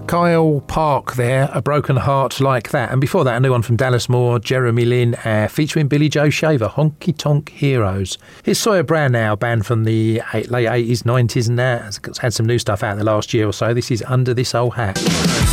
Kyle Park there, A Broken Heart Like That. And before that, a new one from Dallas Moore, Jeremy Lin, featuring Billy Joe Shaver, Honky Tonk Heroes. Here's Sawyer Brown now, a band from the late 80s, 90s and that. Has had some new stuff out in the last year or so. This is Under This Old Hat.